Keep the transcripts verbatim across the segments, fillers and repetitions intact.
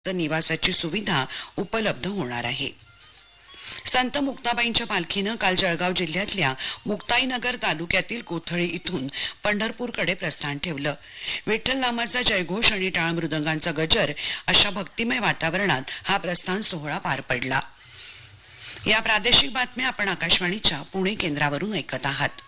निवासाची सुविधा उपलब्ध होणार आहे। संत मुक्ताबाईंच्या पालखीनं काल जळगाव जिल्ह्यातल्या मुक्ताईनगर तालुक्यातील कोथळी इथून पंढरपूरकडे प्रस्थान ठेवलं। विठ्ठल नामाचा जयघोष आणि टाळ मृदंगांचा गजर अशा भक्तिमय वातावरणात हा प्रस्थान सोहळा पार पडला। या प्रादेशिक बातम्या आपण आकाशवाणीच्या पुणे केंद्रावरून ऐकत आहात।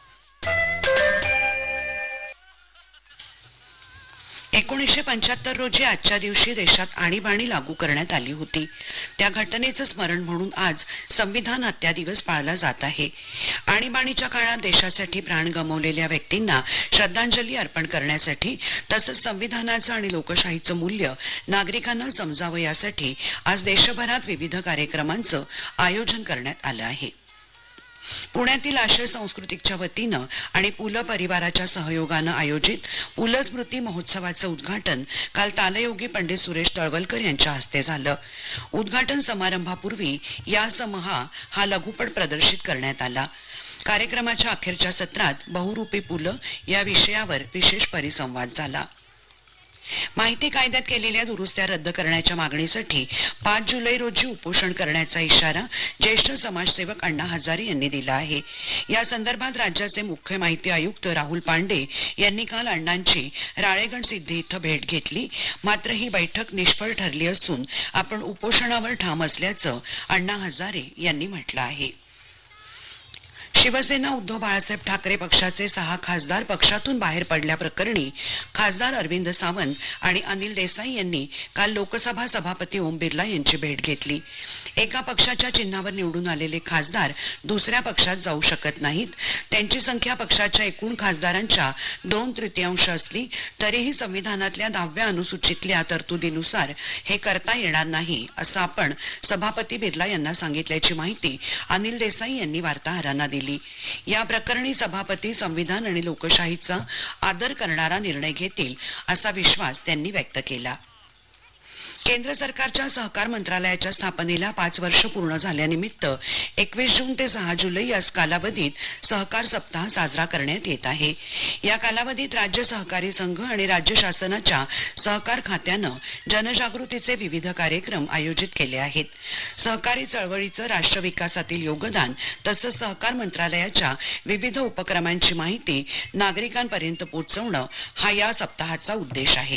एकोणीसशे पंच्याहत्तर रोजी आजच्या दिवशी देशात आणीबाणी लागू करण्यात आली होती। त्या घटनेचं स्मरण म्हणून आज संविधान हत्या दिवस पाळला जात आहे। आणीबाणीच्या काळात देशासाठी प्राण गमावलेल्या व्यक्तींना श्रद्धांजली अर्पण करण्यासाठी तसंच संविधानाचं आणि लोकशाहीचं मूल्य नागरिकांना समजावं यासाठी आज देशभरात विविध कार्यक्रमांचं आयोजन करण्यात आलं आहे। पुण्यातील आशय सांस्कृतिकच्या वतीनं आणि पुल परिवाराच्या सहयोगानं आयोजित पुल स्मृती महोत्सवाचं उद्घाटन काल तालयोगी पंडित सुरेश तळवलकर यांच्या हस्ते झालं। उद्घाटन समारंभापूर्वी या समहा हा लघुपट प्रदर्शित करण्यात आला। कार्यक्रमाच्या अखेरच्या सत्रात बहुरूपी पुल या विषयावर विशेष परिसंवाद झाला। माहिती कायद्यात केलेल्या दुरुस्त्या रद्द करण्याच्या मागणीसाठी पाच जुलै रोजी उपोषण करण्याचा इशारा ज्येष्ठ समाजसेवक अण्णा हजारे यांनी दिला आहे। या संदर्भात राज्याचे मुख्य माहिती आयुक्त राहुल पांडे यांनी काल अण्णांची राळेगण सिद्धी इथं भेट घेतली। मात्र ही बैठक निष्फळ ठरली असून आपण उपोषणावर ठाम असल्याचं अण्णा हजारे यांनी म्हटलं आहे। शिवसेना उद्धव बाळासाहेब ठाकरे पक्षाचे सहा खासदार पक्षातून बाहेर पडल्याप्रकरणी खासदार अरविंद सावंत आणि अनिल देसाई यांनी काल लोकसभा सभापती ओम बिर्ला यांची भेट घेतली। एका पक्षाच्या चिन्हावर निवडून आलेले खासदार दुसऱ्या पक्षात जाऊ शकत नाहीत। त्यांची संख्या पक्षाच्या एकूण खासदारांच्या दोन तृतीयांश असली तरीही संविधानातल्या दहाव्या अनुसूचीतल्या तरतुदीनुसार हे करता येणार नाही असं आपण सभापती बिर्ला यांना सांगितल्याची माहिती अनिल देसाई यांनी वार्ताहरांना दिली। या प्रकरणी सभापती संविधान आणि लोकशाहीचा आदर करणारा निर्णय घेतील असा विश्वास त्यांनी व्यक्त केला। केंद्र सरकारच्या सहकार मंत्रालयाच्या स्थापनेला पाच वर्ष पूर्ण झाल्यानिमित्त एकवीस जून ते सहा जुलै या कालावधीत सहकार सप्ताह साजरा करण्यात येत आहे। या कालावधीत राज्य सहकारी संघ आणि राज्य शासनाच्या सहकार खात्यानं जनजागृतीचे विविध कार्यक्रम आयोजित केले आहेत। सहकारी चळवळीचं राष्ट्र विकासातील योगदान तसंच सहकार मंत्रालयाच्या विविध उपक्रमांची माहिती नागरिकांपर्यंत पोहोचवणं हा या सप्ताहाचा उद्देश आहे।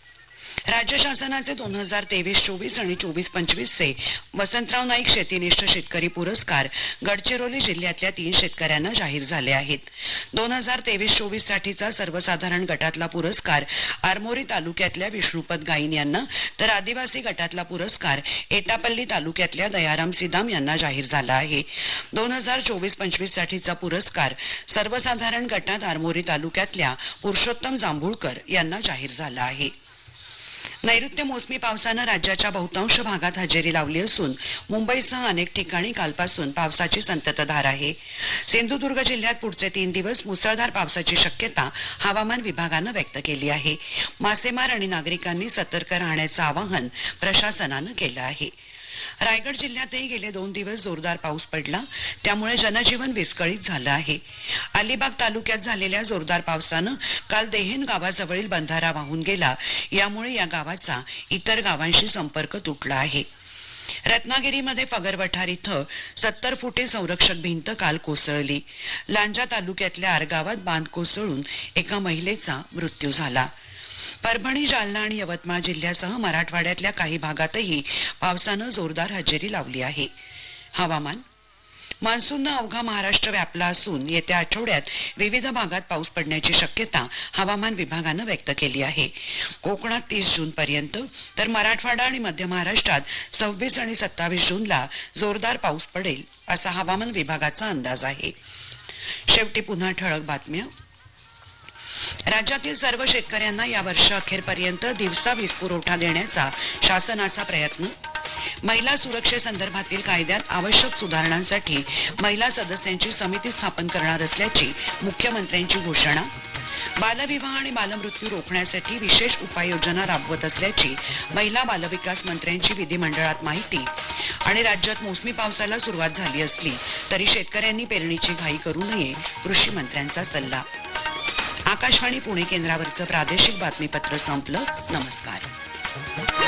राज्य शासनाचे दोन हजार तेवीस चोवीस आणि चोवीस पंचवीसचे वसंतराव नाईक शेतीनिष्ठ शेतकरी पुरस्कार गडचिरोली जिल्ह्यातल्या तीन शेतकऱ्यांना जाहीर झाले आहेत। दोन हजार तेवीस चोवीस साठीचा सर्वसाधारण गटातला पुरस्कार आरमोरी तालुक्यातल्या विष्णुपद गाईन यांना तर आदिवासी गटातला पुरस्कार एटापल्ली तालुक्यातल्या दयाराम सिदाम यांना जाहीर झाला आहे। दोन हजार चोवीस पंचवीस साठीचा पुरस्कार सर्वसाधारण गटात आरमोरी तालुक्यातल्या पुरुषोत्तम जांभूळकर यांना जाहीर झाला आहे। नैऋत्य मोसमी पावसानं राज्याच्या बहुतांश भागात हजेरी लावली असून मुंबईसह अनेक ठिकाणी कालपासून पावसाची संततधार आहे। सिंधुदुर्ग जिल्ह्यात पुढचे तीन दिवस मुसळधार पावसाची शक्यता हवामान विभागानं व्यक्त केली आहे। मासेमार आणि नागरिकांनी सतर्क राहण्याचं आवाहन प्रशासनानं केलं आहे। रायगड जिल्ह्यातही गेले दोन दिवस जोरदार पाऊस पडला, त्यामुळे जनजीवन विस्कळीत झालं आहे। अलिबाग तालुक्यात झालेल्या जोरदार पावसानं काल देहेन गावाजवळील बंधारा वाहून गेला, यामुळे या गावाचा इतर गावांशी संपर्क तुटला आहे। रत्नागिरीमध्ये फगरवठार इथं सत्तर फुटी संरक्षक भिंत काल कोसळली। लांजा तालुक्यातल्या आरगावात बांध कोसळून एका महिलेचा मृत्यू झाला। परभणी, जालना आणि यवतमाळ जिल्ह्यासह मराठवाड्यातल्या काही भागातही पावसानं जोरदार हजेरी लावली आहे। हवामान मान्सूननं अवघा महाराष्ट्र व्यापला असून येत्या आठवड्यात विविध भागात पाऊस पडण्याची शक्यता हवामान विभागानं व्यक्त केली आहे। कोकणात तीस जून पर्यंत तर मराठवाडा आणि मध्य महाराष्ट्रात सव्वीस आणि सत्तावीस जूनला जोरदार पाऊस पडेल असा हवामान विभागाचा अंदाज आहे। शेवटी पुन्हा ठळक बातम्या। राज्यातील सर्व शेतकऱ्यांना या वर्ष अखेरपर्यंत दिवसा वीज पुरवठा देण्याचा शासनाचा प्रयत्न। महिला सुरक्षेसंदर्भातील कायद्यात आवश्यक सुधारणांसाठी महिला सदस्यांची समिती स्थापन करणार असल्याची मुख्यमंत्र्यांची घोषणा। बालविवाह आणि बालमृत्यू रोखण्यासाठी विशेष उपाययोजना राबवत असल्याची महिला बालविकास मंत्र्यांची विधिमंडळात माहिती। आणि राज्यात मोसमी पावसाला सुरुवात झाली असली तरी शेतकऱ्यांनी पेरणीची घाई करू नये, कृषी मंत्र्यांचा सल्ला। आकाशवाणी पुणे केंद्रावरचं प्रादेशिक बातमीपत्र संपलं। नमस्कार।